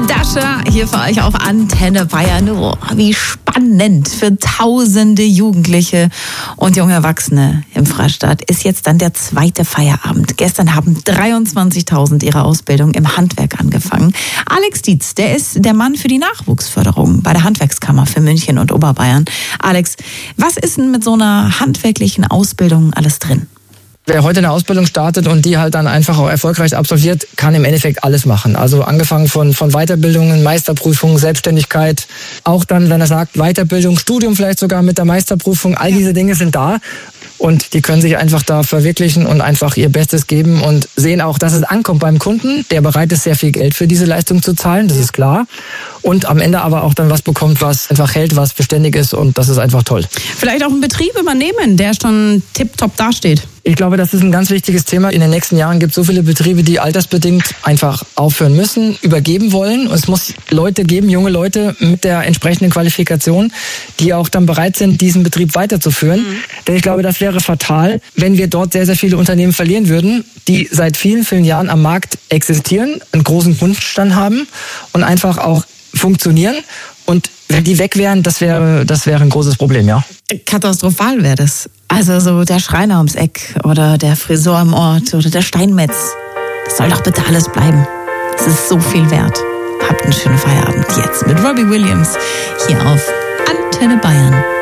Dasher hier für euch auf Antenne Bayern. Oh, wie spannend für tausende Jugendliche und junge Erwachsene im Freistaat ist jetzt dann der zweite Feierabend. Gestern haben 23.000 ihre Ausbildung im Handwerk angefangen. Alex Dietz, der ist der Mann für die Nachwuchsförderung bei der Handwerkskammer für München und Oberbayern. Alex, was ist denn mit so einer handwerklichen Ausbildung alles drin? Wer heute eine Ausbildung startet und die halt dann einfach auch erfolgreich absolviert, kann im Endeffekt alles machen. Also angefangen von Weiterbildungen, Meisterprüfungen, Selbstständigkeit, auch dann, wenn er sagt, Weiterbildung, Studium vielleicht sogar mit der Meisterprüfung, all diese Dinge sind da. Und die können sich einfach da verwirklichen und einfach ihr Bestes geben und sehen auch, dass es ankommt beim Kunden, der bereit ist, sehr viel Geld für diese Leistung zu zahlen, das ist klar. Und am Ende aber auch dann was bekommt, was einfach hält, was beständig ist, und das ist einfach toll. Vielleicht auch einen Betrieb übernehmen, der schon tipptopp dasteht. Ich glaube, das ist ein ganz wichtiges Thema. In den nächsten Jahren gibt es so viele Betriebe, die altersbedingt einfach aufhören müssen, übergeben wollen. Und es muss Leute geben, junge Leute mit der entsprechenden Qualifikation, die auch dann bereit sind, diesen Betrieb weiterzuführen. Denn ich glaube, das wäre fatal, wenn wir dort sehr, sehr viele Unternehmen verlieren würden, die seit vielen, vielen Jahren am Markt existieren, einen großen Kundenstand haben und einfach auch funktionieren. Und wenn die weg wären, das wäre ein großes Problem, ja. Katastrophal wäre das. Also so der Schreiner ums Eck oder der Friseur im Ort oder der Steinmetz. Das soll doch bitte alles bleiben. Es ist so viel wert. Habt einen schönen Feierabend jetzt mit Robbie Williams hier auf Antenne Bayern.